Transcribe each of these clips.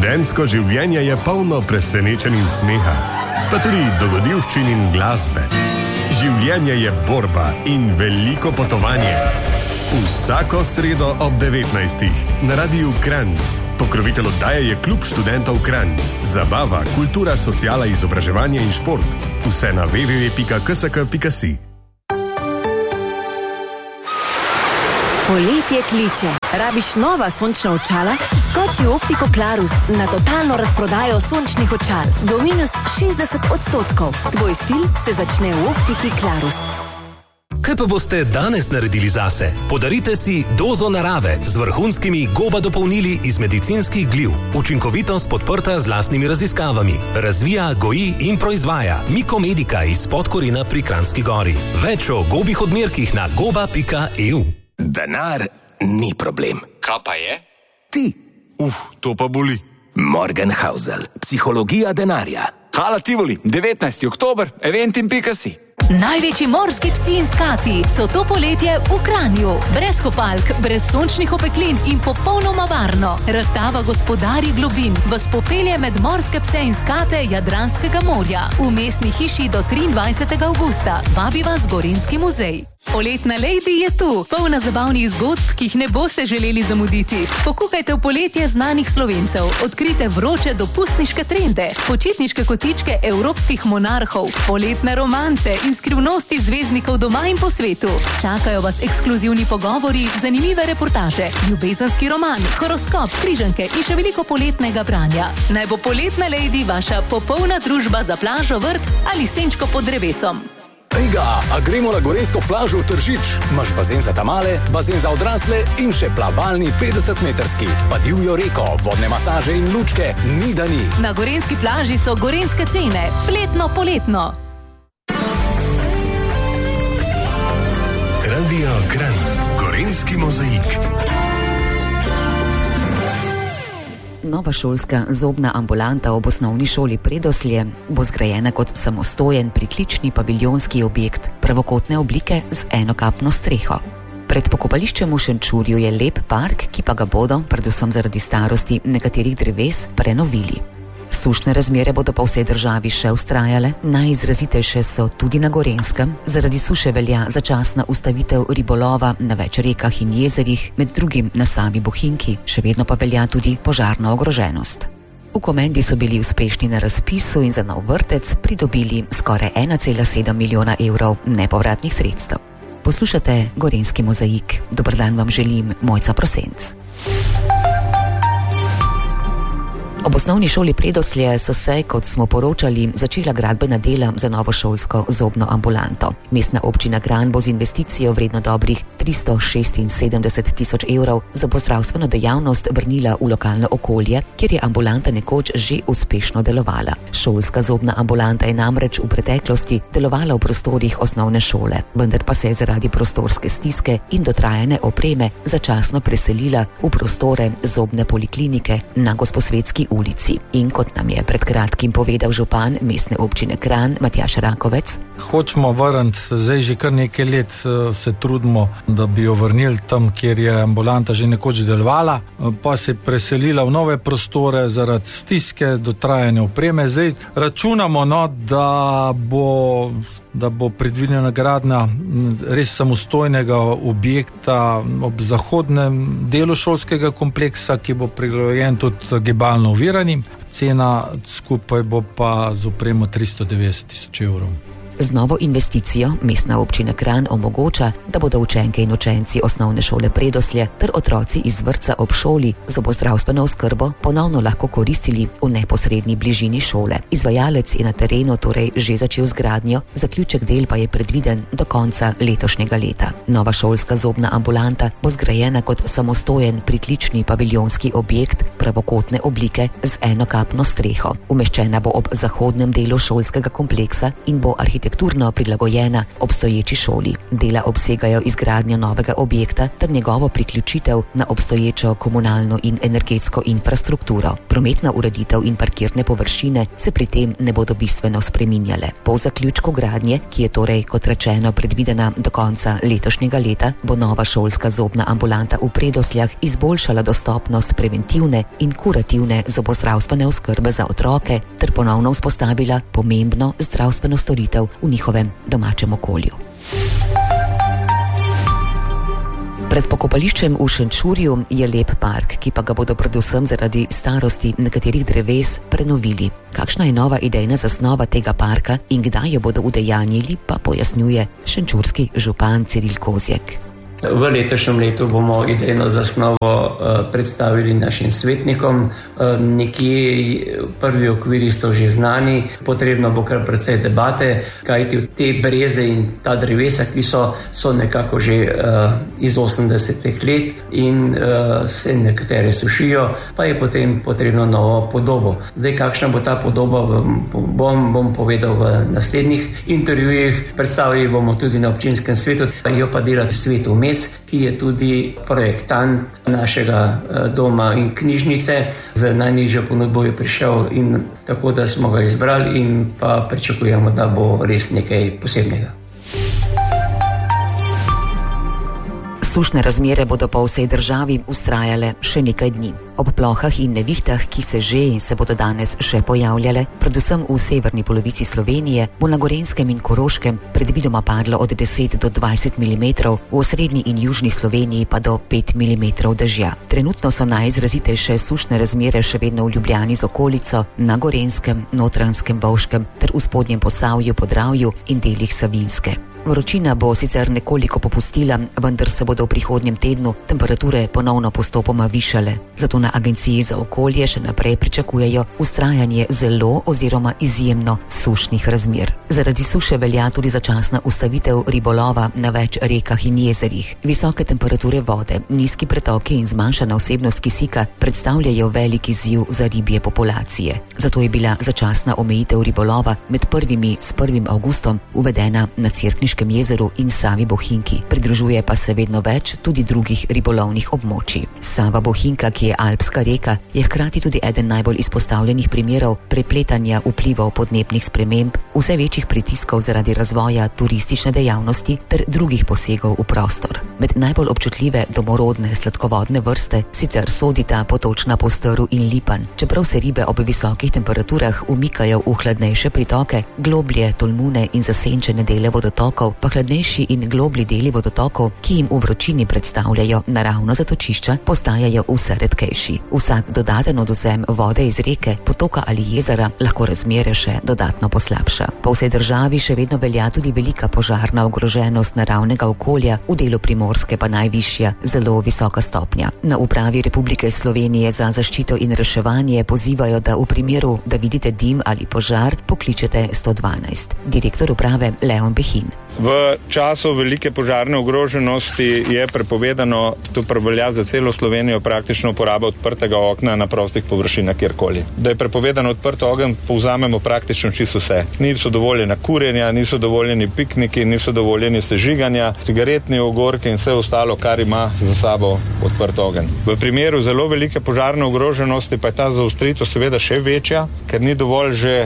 Študentsko življenje je polno presenečenj in smeha, pa tudi dogodivščin in glasbe. Življenje je borba in veliko potovanje. Vsako sredo ob 19. na Radiu Kranj. Pokrovitelj oddaje je Klub študentov Kranj. Zabava, kultura, sociala, izobraževanje in šport. Vse na www.ksk.si. Poletje kliče. Rabiš nova sončna očala? Skoči v Optiko Klarus na totalno razprodajo sončnih očal. Do minus 60%. Tvoj stil se začne v Optiki Klarus. Kaj pa boste danes naredili zase? Podarite si dozo narave z vrhunskimi GOBA dopolnili iz medicinskih gliv. Učinkovitost podprta z lastnimi raziskavami. Razvija, goji in proizvaja Mikomedika iz Podkorina pri Kranjski Gori. Več o gobih odmerkih na goba.eu. Denar ni problem. Kaj pa je? Ti. To pa boli. Morgenhausel. Psihologija denarja. Hala Tivoli, 19. oktober, eventim.si. Največji morski psi in skati so to poletje v Kranju. Brez kopalk, brez sončnih opeklin in popolnoma varno. Razstava Gospodarji globin vas popelje med morske pse in skate Jadranskega morja. V mestni hiši do 23. avgusta. Vabi vas Gorenjski muzej. Poletna Lady je tu, polna zabavnih zgodb, ki jih ne boste želeli zamuditi. Pokukajte v poletje znanih Slovencev, odkrite vroče dopustniške trende, počitniške kotičke evropskih monarhov, poletne romance in skrivnosti zvezdnikov doma in po svetu. Čakajo vas ekskluzivni pogovori, zanimive reportaže, ljubezenski roman, horoskop, križanke in še veliko poletnega branja. Naj bo Poletna Lady vaša popolna družba za plažo, vrt ali senčko pod drevesom. Ejga, a gremo na gorenjsko plažo v Tržič? Imaš bazen za tamale, bazen za odrasle in še plavalni 50-metrski. Pa divjo reko, vodne masaže in lučke, ni da ni. Na gorenjski plaži so gorenjske cene, fletno poletno. Radio Kranj, Gorenjski mozaik. Nova šolska zobna ambulanta ob osnovni šoli Predoslje bo zgrajena kot samostojen pritlični paviljonski objekt pravokotne oblike z enokapno streho. Pred pokopališčem v Šenčurju je lep park, ki pa ga bodo, predvsem zaradi starosti nekaterih dreves, prenovili. Sušne razmere bodo po vsej državi še vztrajale, najizrazitejše so tudi na Gorenjskem. Zaradi suše velja začasna ustavitev ribolova na več rekah in jezerih, med drugim na Savi Bohinjki, še vedno pa velja tudi požarna ogroženost. V Komendi so bili uspešni na razpisu in za nov vrtec pridobili skoraj 1,7 milijona evrov nepovratnih sredstev. Poslušate Gorenjski mozaik. Dober dan vam želim, Mojca Prosenc. Ob osnovni šoli Predoslje so se, kot smo poročali, začela gradbena dela za novo šolsko zobno ambulanto. Mestna občina Kranj bo z investicijo vredno dobrih 376 tisoč evrov za zdravstveno dejavnost vrnila v lokalno okolje, kjer je ambulanta nekoč že uspešno delovala. Šolska zobna ambulanta je namreč v preteklosti delovala v prostorih osnovne šole, vendar pa se je zaradi prostorske stiske in dotrajane opreme začasno preselila v prostore zobne poliklinike na Gosposvetski ulici. In kot nam je pred kratkim povedal župan mestne občine Kranj, Matjaž Rakovec, hočemo vrniti, zdaj že kar nekaj let se trudimo, da bi jo vrnili tam, kjer je ambulanta že nekoč delovala, pa se je preselila v nove prostore zaradi stiske, dotrajane opreme. Zdaj računamo, da bo predvidena gradnja res samostojnega objekta ob zahodnem delu šolskega kompleksa, ki bo prilagojen tudi gibalno oviranim. Cena skupaj bo pa z opremo 390 tisoč evrov. Z novo investicijo mestna občina Kranj omogoča, da bodo učenke in učenci osnovne šole Predoslje ter otroci iz vrtca ob šoli zobozdravstveno oskrbo ponovno lahko koristili v neposredni bližini šole. Izvajalec je na terenu torej že začel z gradnjo, zaključek del pa je predviden do konca letošnjega leta. Nova šolska zobna ambulanta bo zgrajena kot samostojen pritlični paviljonski objekt pravokotne oblike z enokapno streho. Umeščena bo ob zahodnem delu šolskega kompleksa in bo arhitekturno prilagojena obstoječi šoli. Dela obsegajo izgradnjo novega objekta ter njegovo priključitev na obstoječo komunalno in energetsko infrastrukturo. Prometna ureditev in parkirne površine se pri tem ne bodo bistveno spreminjale. Po zaključku gradnje, ki je torej, kot rečeno, predvidena do konca letošnjega leta, bo nova šolska zobna ambulanta v Predosljah izboljšala dostopnost preventivne in kurativne zobozdravstvene oskrbe za otroke ter ponovno vzpostavila pomembno zdravstveno storitev v njihovem domačem okolju. Pred pokopališčem v Šenčurju je lep park, ki pa ga bodo predvsem zaradi starosti nekaterih dreves prenovili. Kakšna je nova idejna zasnova tega parka in kdaj jo bodo udejanjili, pa pojasnjuje šenčurski župan Ciril Kozjek. V letošnjem letu bomo idejno zasnovo predstavili našim svetnikom. Nekje prvi okviri so že znani, potrebno bo kar precej debate, kajti te breze in ta drevesa, ki so nekako že iz 80-ih let in se nekatere sušijo, pa je potem potrebno novo podobo. Zdaj, kakšna bo ta podoba, bom povedal v naslednjih intervjujih. Predstavili bomo tudi na občinskem svetu, jo pa dela Svet vmes, ki je tudi projektant našega doma in knjižnice. Z najnižjo ponudbo je prišel in tako, da smo ga izbrali in pa pričakujemo, da bo res nekaj posebnega. Sušne razmere bodo po vsej državi vztrajale še nekaj dni. Ob plohah in nevihtah, ki se že in se bodo danes še pojavljale, predvsem v severni polovici Slovenije, bo na Gorenjskem in Koroškem predvidoma padlo od 10 do 20 mm, v osrednji in južni Sloveniji pa do 5 mm dežja. Trenutno so najizrazitejše sušne razmere še vedno v Ljubljani z okolico, na Gorenjskem, Notranjskem, Bovškem ter v spodnjem Posavju, Podravju in delih Savinjske. Vročina bo sicer nekoliko popustila, vendar se bodo v prihodnjem tednu temperature ponovno postopoma višale. Zato na Agenciji za okolje še naprej pričakujejo vztrajanje zelo oziroma izjemno sušnih razmer. Zaradi suše velja tudi začasna ustavitev ribolova na več rekah in jezerih. Visoke temperature vode, nizki pretoki in zmanjšana vsebnost kisika predstavljajo velik izziv za ribje populacije. Zato je bila začasna omejitev ribolova med 1. avgustom uvedena na Cerkniškem jezeru in Savi Bohinjki. Pridružuje pa se vedno več tudi drugih ribolovnih območij. Sava Bohinjka, ki je alpska reka, je hkrati tudi eden najbolj izpostavljenih primerov prepletanja vplivov podnebnih sprememb, vse večjih pritiskov zaradi razvoja turistične dejavnosti ter drugih posegov v prostor. Med najbolj občutljive domorodne sladkovodne vrste sicer sodita potočna postrv in lipan. Čeprav se ribe ob visokih temperaturah umikajo v hladnejše pritoke, globlje tolmune in zasenčene dele vodotokov, pa hladnejši in globli deli vodotokov, ki jim v vročini predstavljajo naravna zatočišča, postajajo vse redkejši. Vsak dodaten odvzem vode iz reke, potoka ali jezera lahko razmere še dodatno poslabša. Po vsej državi še vedno velja tudi velika požarna ogroženost naravnega okolja, v delu Primorske pa najvišja, zelo visoka stopnja. Na Upravi Republike Slovenije za zaščito in reševanje pozivajo, da v primeru, da vidite dim ali požar, pokličete 112. Direktor uprave Leon Behin. V času velike požarne ogroženosti je prepovedano, to velja za celo Slovenijo, praktično uporaba odprtega okna na prostih površinah kjerkoli. Da je prepovedano odprt ogenj, povzamemo praktično čisto vse. Niso dovoljena kurjenja, niso dovoljeni pikniki, niso dovoljeni sežiganja, cigaretni ogorki in vse ostalo, kar ima za sabo odprt ogenj. V primeru zelo velike požarne ogroženosti pa je ta zaostritev seveda še večja, ker ni dovolj že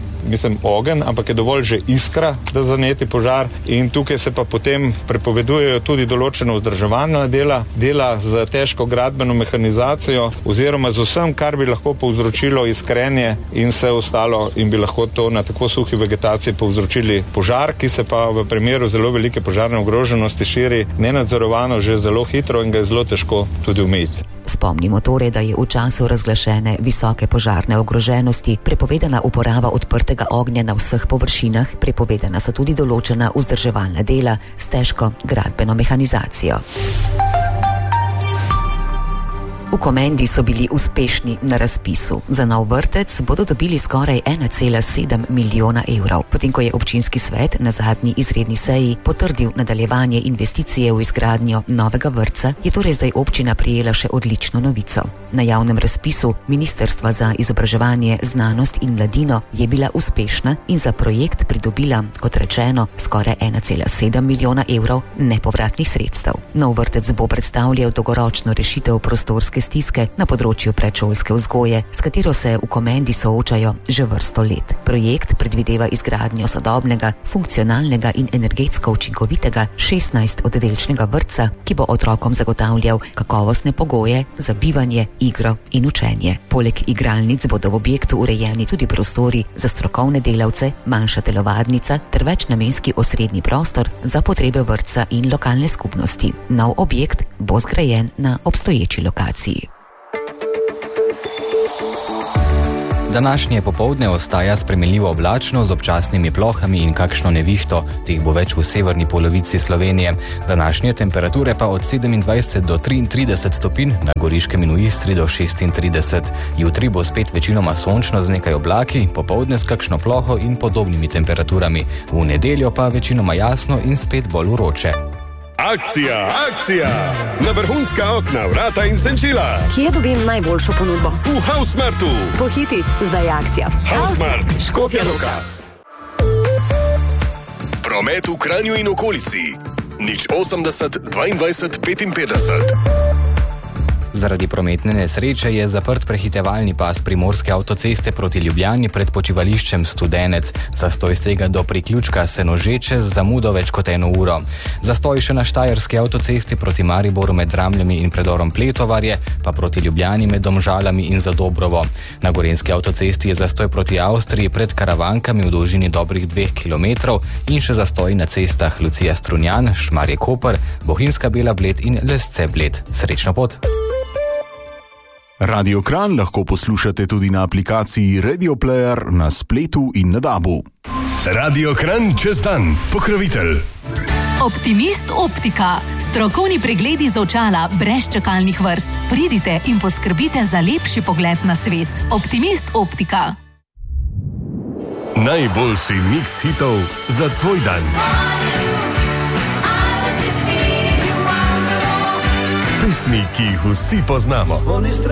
ogenj, ampak je dovolj že iskra, da zaneti požar, in tukaj se pa potem prepovedujejo tudi določena vzdrževalna dela z težko gradbeno mehanizacijo oziroma z vsem, kar bi lahko povzročilo iskrenje in vse ostalo in bi lahko to na tako suhi vegetaciji povzročili požar, ki se pa v primeru zelo velike požarne ogroženosti širi nenadzorovano že zelo hitro in ga je zelo težko tudi omejiti. Spomnimo torej, da je v času razglašene visoke požarne ogroženosti prepovedana uporaba odprtega ognja na vseh površinah, prepovedana so tudi določena vzdrževalna dela s težko gradbeno mehanizacijo. V Komendi so bili uspešni na razpisu. Za nov vrtec bodo dobili skoraj 1,7 milijona evrov. Potem, ko je občinski svet na zadnji izredni seji potrdil nadaljevanje investicije v izgradnjo novega vrtca, je torej zdaj občina prijela še odlično novico. Na javnem razpisu Ministrstva za izobraževanje, znanost in mladino je bila uspešna in za projekt pridobila, kot rečeno, skoraj 1,7 milijona evrov nepovratnih sredstev. Nov vrtec bo predstavljal dolgoročno rešitev prostorske kadrovske stiske na področju predšolske vzgoje, s katero se v Komendi soočajo že vrsto let. Projekt predvideva izgradnjo sodobnega, funkcionalnega in energetsko učinkovitega 16-oddelčnega vrtca, ki bo otrokom zagotavljal kakovostne pogoje za bivanje, igro in učenje. Poleg igralnic bodo v objektu urejeni tudi prostori za strokovne delavce, manjša telovadnica ter večnamenski osrednji prostor za potrebe vrtca in lokalne skupnosti. Nov objekt bo zgrajen na obstoječi lokaciji. Današnje popoldne ostaja spremenljivo oblačno z občasnimi plohami in kakšno nevihto, teh bo več v severni polovici Slovenije. Današnje temperature pa od 27 do 33 stopinj, na Goriškem in v Istri do 36. Jutri bo spet večinoma sončno z nekaj oblaki, popoldne s kakšno ploho in podobnimi temperaturami. V nedeljo pa večinoma jasno in spet bolj vroče. Akcija, akcija! Na vrhunska okna, vrata in senčila. Kje dobim najboljšo ponudbo? V Hausmartu. Pohiti, zdaj je akcija. Hausmart, Škofja Loka. Promet v Kranju in okolici. 080 22 55. Zaradi prometne nesreče je zaprt prehitevalni pas primorske avtoceste proti Ljubljani pred počivališčem Studenec. Zastoj sega do priključka Senožeče z zamudo več kot 1 uro. Zastoj še na štajerski avtocesti proti Mariboru med Dramljami in predorom Pletovarje, pa proti Ljubljani med Domžalami in Zadobrovo. Na gorenjski avtocesti je zastoj proti Avstriji pred Karavankami v dolžini dobrih 2 kilometrov in še zastoj na cestah Lucija Strunjan, Šmarje Koper, Bohinjska Bela Bled in Lesce Bled. Srečno pot! Radio Kranj lahko poslušate tudi na aplikaciji Radio Player na spletu in na DAB-u. Radio Kranj čez dan, pokrovitelj. Optimist Optika. Strokovni pregledi z očala brez čakalnih vrst. Pridite in poskrbite za lepši pogled na svet. Optimist Optika. Najboljši miks hitov za tvoj dan. Pesmi, ki jih vsi poznamo.